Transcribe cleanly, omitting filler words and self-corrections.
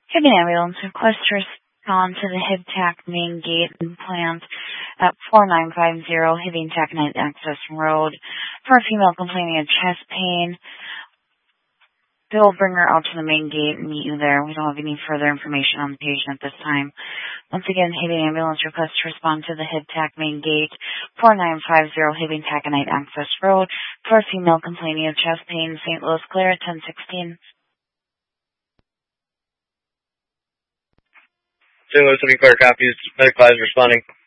Hibbing ambulance request to respond to the Hib-Tac main gate and plant at 4950 Hibbing Taconite Access Road for a female complaining of chest pain. They'll bring her out to the main gate and meet you there. We don't have any further information on the patient at this time. Once again, Hibbing ambulance request to respond to the Hib-Tac main gate, 4950 Hibbing Taconite Access Road for a female complaining of chest pain, St. Louis Clear at 1016. St. Louis Clear copies. Medical is responding.